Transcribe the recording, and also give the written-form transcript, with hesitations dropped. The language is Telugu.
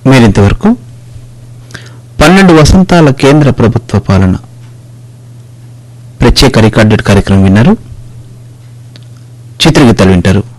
మీరింతవరకు 12 వసంతాల కేంద్ర ప్రభుత్వ పాలన ప్రత్యేక రికార్డెడ్ కార్యక్రమం విన్నారు. చిత్రగీతాలు వింటారు.